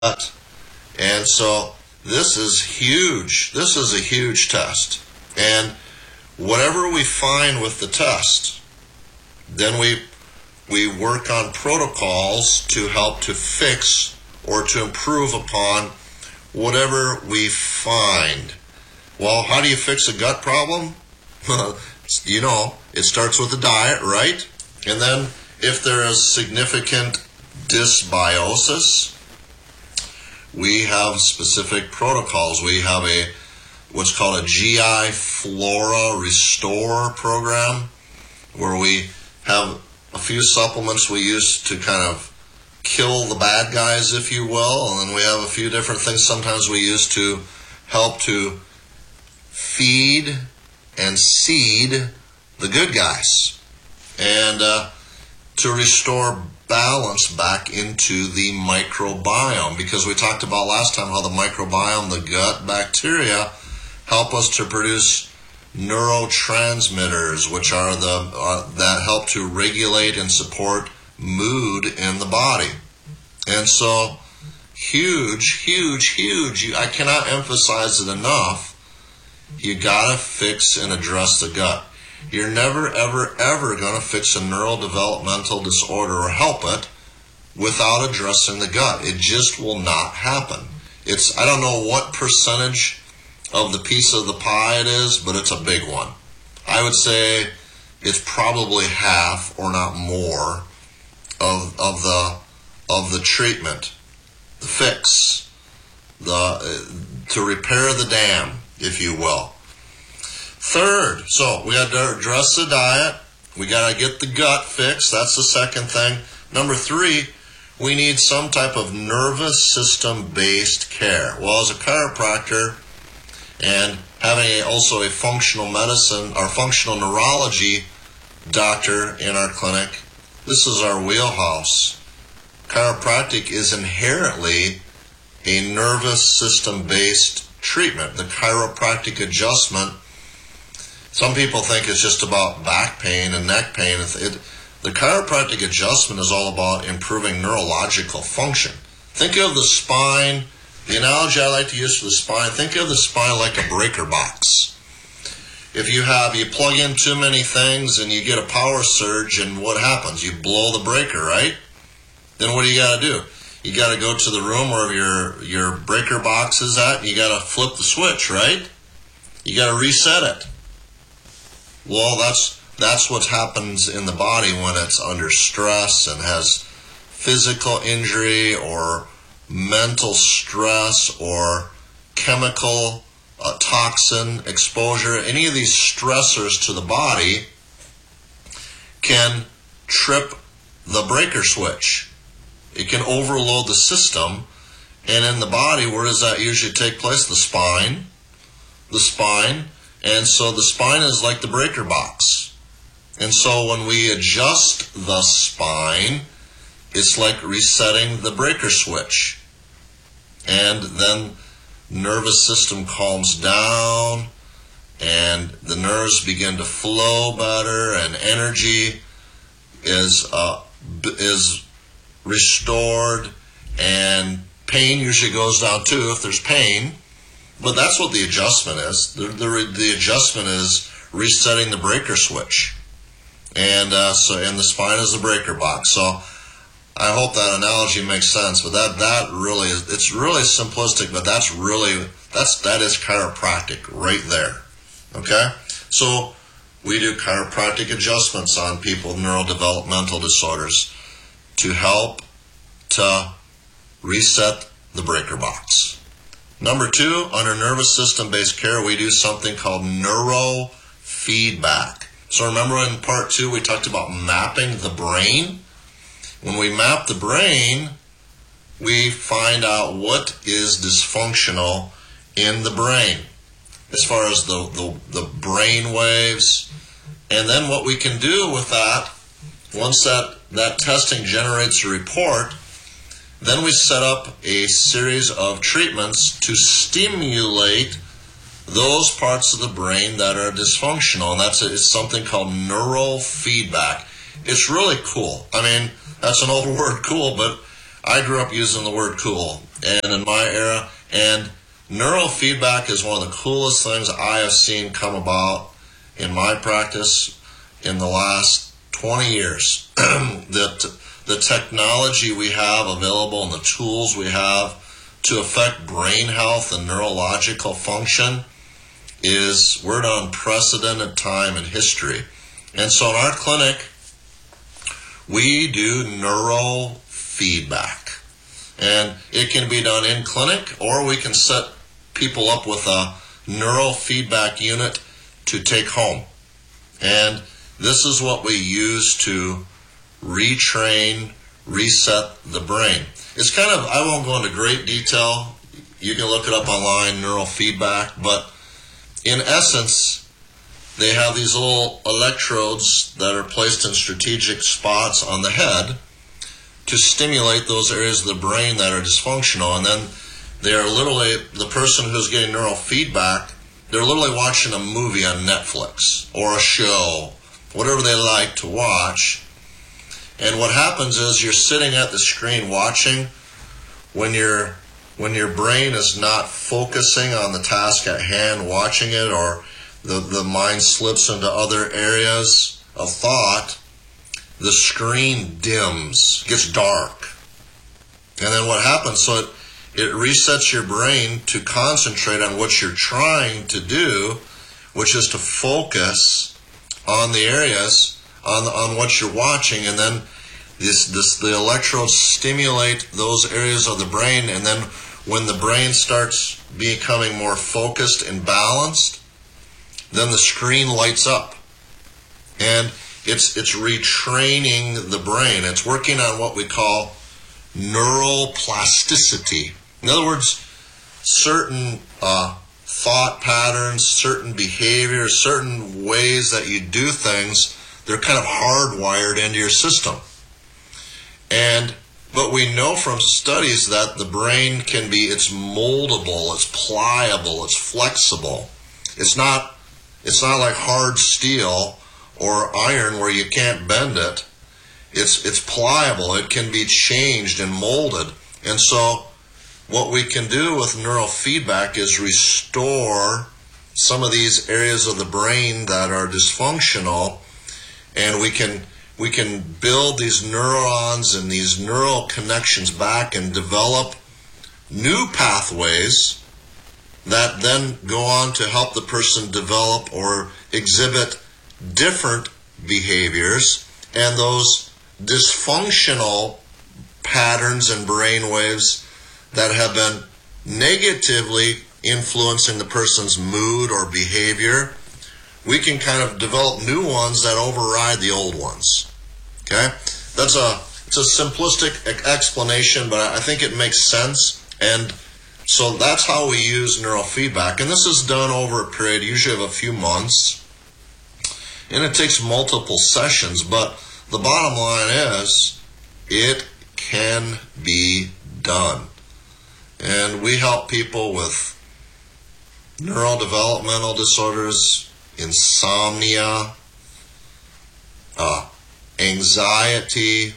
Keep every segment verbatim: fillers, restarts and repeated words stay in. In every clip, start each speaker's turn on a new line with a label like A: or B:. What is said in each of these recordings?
A: gut. And so this is huge. This is a huge test. And whatever we find with the test, then we we work on protocols to help to fix or to improve upon whatever we find. Well, how do you fix a gut problem? You know, it starts with the diet, right? And then if there is significant dysbiosis, we have specific protocols. We have a what's called a G I Flora Restore program, where we have a few supplements we use to kind of kill the bad guys, if you will, and then we have a few different things sometimes we use to help to feed and seed the good guys, and uh, to restore balance back into the microbiome, because we talked about last time how the microbiome, the gut bacteria, help us to produce neurotransmitters, which are the uh, that help to regulate and support mood in the body. And so huge, huge, huge, I cannot emphasize it enough, you gotta fix and address the gut. You're never, ever, ever gonna fix a neurodevelopmental disorder or help it without addressing the gut. It just will not happen. It's, I don't know what percentage of the piece of the pie it is, but it's a big one. I would say it's probably half or not more of of the of the treatment, the fix, the uh, to repair the dam, if you will. Third, so we got to address the diet. We got to get the gut fixed. That's the second thing. Number three, we need some type of nervous system-based care. Well, as a chiropractor, and having a, also a functional medicine or functional neurology doctor in our clinic, this is our wheelhouse. Chiropractic is inherently a nervous system-based treatment. The chiropractic adjustment, some people think it's just about back pain and neck pain. It, the chiropractic adjustment is all about improving neurological function. Think of the spine. The analogy I like to use for the spine, think of the spine like a breaker box. If you have, you plug in too many things and you get a power surge, and what happens? You blow the breaker, right? Then what do you got to do? You got to go to the room where your your breaker box is at, and you got to flip the switch, right? You got to reset it. Well, that's that's what happens in the body when it's under stress and has physical injury or mental stress or chemical uh, toxin exposure. Any of these stressors to the body can trip the breaker switch. It can overload the system, and in the body, where does that usually take place? The spine. The spine. And so the spine is like the breaker box. And so when we adjust the spine, it's like resetting the breaker switch. And then nervous system calms down, and the nerves begin to flow better, and energy is uh, is restored, and pain usually goes down too if there's pain. But that's what the adjustment is. The the, the adjustment is resetting the breaker switch, and uh, so and the spine is the breaker box. So I hope that analogy makes sense, but that, that really is, it's really simplistic, but that's really, that's, that is chiropractic right there. Okay? So we do chiropractic adjustments on people with neurodevelopmental disorders to help to reset the breaker box. Number two, under nervous system-based care, we do something called neurofeedback. So remember in part two, we talked about mapping the brain. When we map the brain, we find out what is dysfunctional in the brain as far as the, the, the brain waves. And then what we can do with that, once that, that testing generates a report, then we set up a series of treatments to stimulate those parts of the brain that are dysfunctional. And that's it's something called neurofeedback. It's really cool. I mean, that's an old word, cool, but I grew up using the word cool. and in my era. And neurofeedback is one of the coolest things I have seen come about in my practice in the last twenty years. That the technology we have available and the tools we have to affect brain health and neurological function is, we're at an unprecedented time in history. And so in our clinic, we do neurofeedback. And it can be done in clinic, or we can set people up with a neurofeedback unit to take home. And this is what we use to retrain, reset the brain. It's kind of, I won't go into great detail. You can look it up online, neurofeedback. But in essence, they have these little electrodes that are placed in strategic spots on the head to stimulate those areas of the brain that are dysfunctional. And then they are literally, the person who's getting neurofeedback, they're literally watching a movie on Netflix or a show, whatever they like to watch. And what happens is, you're sitting at the screen watching. When your when your brain is not focusing on the task at hand, watching it, or the, the mind slips into other areas of thought, the screen dims, gets dark. And then what happens, so it, it resets your brain to concentrate on what you're trying to do, which is to focus on the areas, on on what you're watching, and then this this the electrodes stimulate those areas of the brain, and then when the brain starts becoming more focused and balanced, then the screen lights up. And it's it's retraining the brain. It's working on what we call neuroplasticity. In other words, certain uh, thought patterns, certain behaviors, certain ways that you do things, they're kind of hardwired into your system. And but we know from studies that the brain can be, it's moldable, it's pliable, it's flexible. It's not it's not like hard steel or iron where you can't bend it. It's it's pliable. It can be changed and molded. And so what we can do with neurofeedback is restore some of these areas of the brain that are dysfunctional, and we can we can build these neurons and these neural connections back and develop new pathways that then go on to help the person develop or exhibit different behaviors. And those dysfunctional patterns and brain waves that have been negatively influencing the person's mood or behavior, we can kind of develop new ones that override the old ones. Okay? That's a it's a simplistic explanation, but I think it makes sense. And so that's how we use neurofeedback. And this is done over a period, usually of a few months. And it takes multiple sessions, but the bottom line is, it can be done. And we help people with neurodevelopmental disorders, insomnia, uh, anxiety,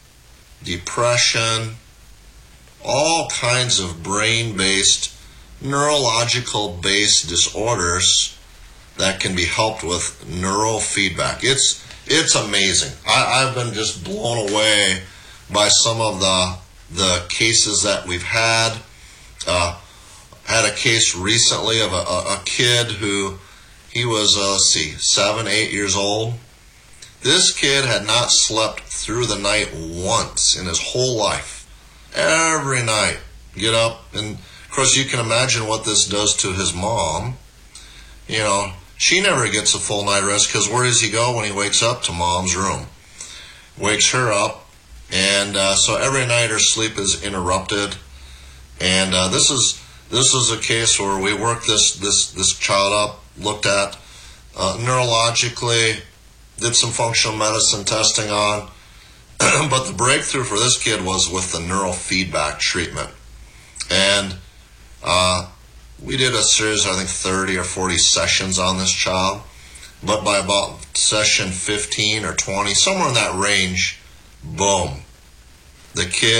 A: depression, all kinds of brain-based, neurological-based disorders that can be helped with neurofeedback. It's it's amazing. I, I've been just blown away by some of the the cases that we've had. Uh, had a case recently of a, a, a kid who, he was, uh, let's see, seven, eight years old. This kid had not slept through the night once in his whole life. Every night, get up, and of course you can imagine what this does to his mom. You know, she never gets a full night rest, because where does he go when he wakes up? To mom's room. Wakes her up, and uh, so every night her sleep is interrupted. And uh, this is this is a case where we worked this this this child up, looked at uh, neurologically, did some functional medicine testing on, but the breakthrough for this kid was with the neurofeedback treatment. And uh, we did a series, I think thirty or forty sessions on this child, but by about session fifteen or twenty, somewhere in that range, boom, the kid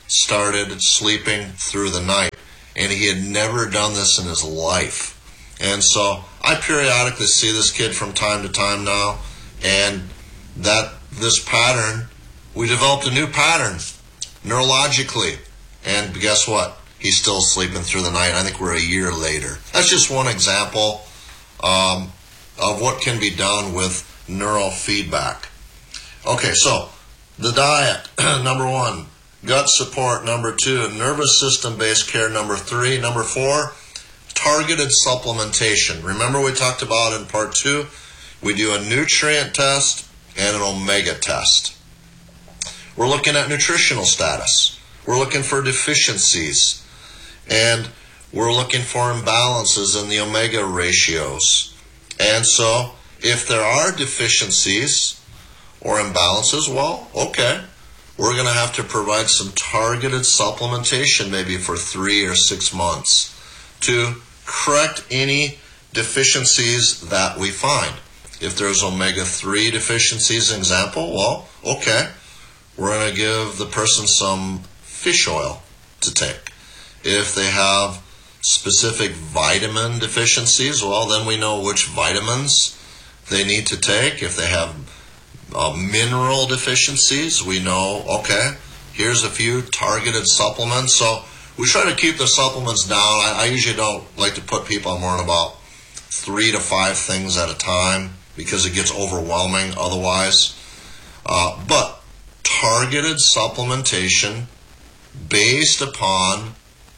A: started sleeping through the night, and he had never done this in his life. And so I periodically see this kid from time to time now, and that this pattern, we developed a new pattern neurologically, and guess what? He's still sleeping through the night. I think we're a year later. That's just one example um, of what can be done with neurofeedback. Okay, so the diet, number one. Gut support, number two. Nervous system-based care, number three. Number four, targeted supplementation. Remember we talked about in part two, we do a nutrient test and an omega test. We're looking at nutritional status. We're looking for deficiencies. And we're looking for imbalances in the omega ratios. And so, if there are deficiencies or imbalances, well, okay, we're going to have to provide some targeted supplementation maybe for three or six months to correct any deficiencies that we find. If there's omega three deficiencies, example, well, okay, we're going to give the person some fish oil to take. If they have specific vitamin deficiencies, well, then we know which vitamins they need to take. If they have uh, mineral deficiencies, we know, okay, here's a few targeted supplements. So we try to keep the supplements down. I, I usually don't like to put people on more than about three to five things at a time because it gets overwhelming otherwise. Uh, but targeted supplementation based upon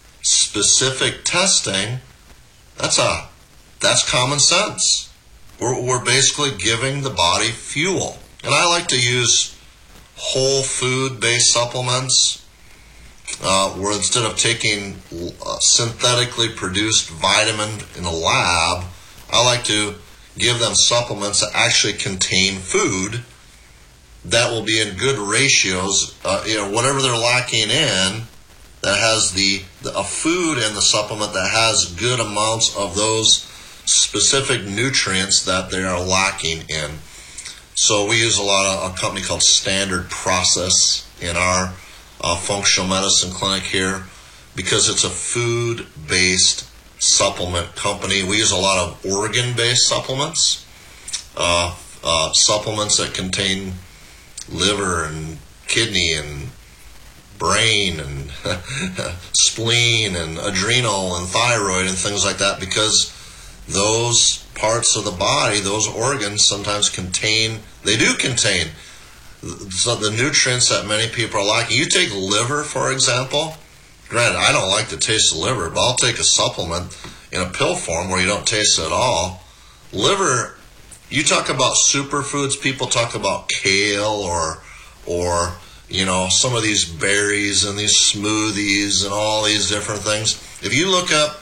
A: specific testing, that's a that's common sense. We're, we're basically giving the body fuel. And I like to use whole food based supplements uh, where instead of taking uh, synthetically produced vitamin in a lab, I like to give them supplements that actually contain food that will be in good ratios, uh, you know, whatever they're lacking in, that has the, the a food in the supplement that has good amounts of those specific nutrients that they are lacking in. So we use a lot of a company called Standard Process in our uh, functional medicine clinic here because it's a food-based supplement company. We use a lot of organ-based supplements, uh, uh, supplements that contain liver and kidney and brain and spleen and adrenal and thyroid and things like that, because those parts of the body, those organs sometimes contain, they do contain so the nutrients that many people are lacking. You take liver, for example. Granted, I don't like the taste of liver, but I'll take a supplement in a pill form where you don't taste it at all. Liver, you talk about superfoods, people talk about kale or or you know, some of these berries and these smoothies and all these different things. If you look up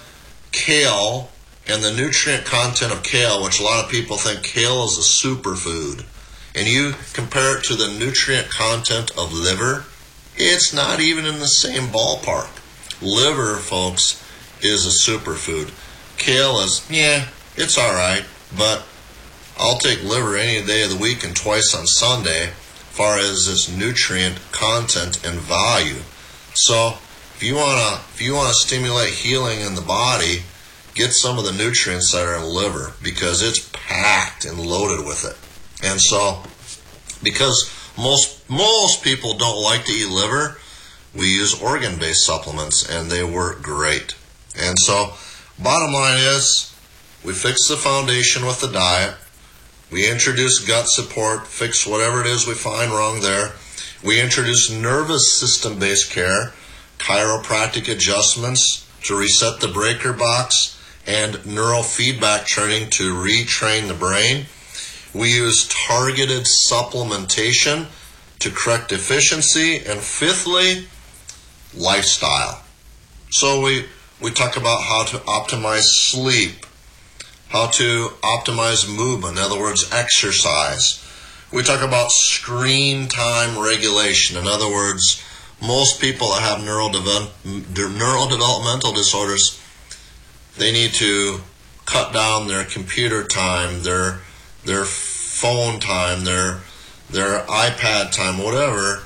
A: kale and the nutrient content of kale, which a lot of people think kale is a superfood, and you compare it to the nutrient content of liver, it's not even in the same ballpark. Liver, folks, is a superfood. Kale is, yeah, it's all right, but I'll take liver any day of the week and twice on Sunday as far as its nutrient content and value. So if you want to if you want to stimulate healing in the body, get some of the nutrients that are in liver because it's packed and loaded with it. And so because most most people don't like to eat liver, we use organ-based supplements and they work great. And so bottom line is we fix the foundation with the diet. We introduce gut support, fix whatever it is we find wrong there. We introduce nervous system-based care, chiropractic adjustments to reset the breaker box, and neurofeedback training to retrain the brain. We use targeted supplementation to correct deficiency. And fifthly, lifestyle. So we, we talk about how to optimize sleep, how to optimize movement, in other words, exercise. We talk about screen time regulation. In other words, most people that have neurodevel- neurodevelopmental disorders, they need to cut down their computer time, their their phone time, their their iPad time, whatever,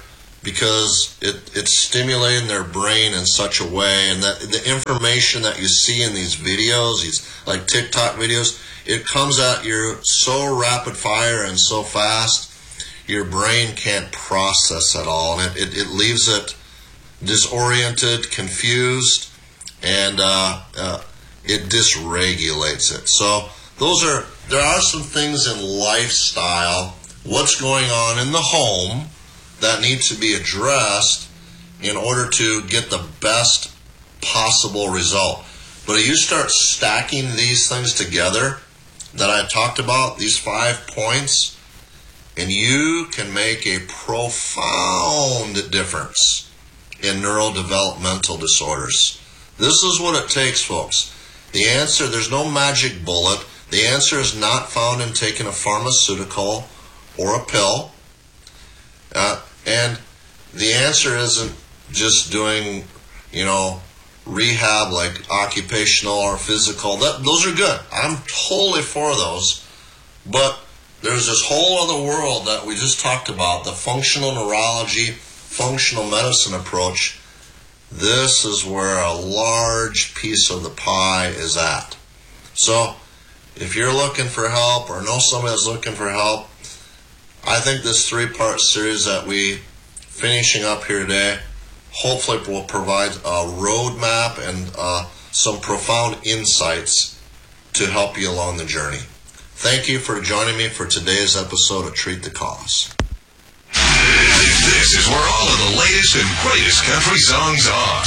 A: because it, it's stimulating their brain in such a way, and that the information that you see in these videos, these like TikTok videos, it comes at you so rapid fire and so fast, your brain can't process it all, and it, it, it leaves it disoriented, confused, and uh, uh, it dysregulates it. So those are, there are some things in lifestyle, what's going on in the home, that needs to be addressed in order to get the best possible result. But if you start stacking these things together that I talked about, these five points, and you can make a profound difference in neurodevelopmental disorders. This is what it takes, folks. The answer, there's no magic bullet. The answer is not found in taking a pharmaceutical or a pill. Uh, and the answer isn't just doing, you know, rehab like occupational or physical. That, those are good. I'm totally for those. But there's this whole other world that we just talked about, the functional neurology, functional medicine approach. This is where a large piece of the pie is at. So if you're looking for help or know somebody that's looking for help, I think this three-part series that we finishing up here today hopefully will provide a roadmap and uh, some profound insights to help you along the journey. Thank you for joining me for today's episode of Treat the Cause.
B: This is where all of the latest and greatest country songs are.